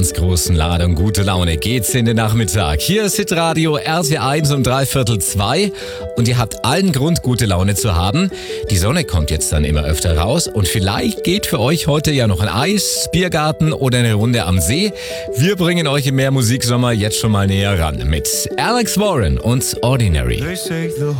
ganz großen Ladung gute Laune geht's in den Nachmittag. Hier ist Hitradio RT1 um 1:45 und ihr habt allen Grund, gute Laune zu haben. Die Sonne kommt jetzt dann immer öfter raus und vielleicht geht für euch heute ja noch ein Eis, Biergarten oder eine Runde am See. Wir bringen euch im Mehr Musiksommer jetzt schon mal näher ran mit Alex Warren und Ordinary.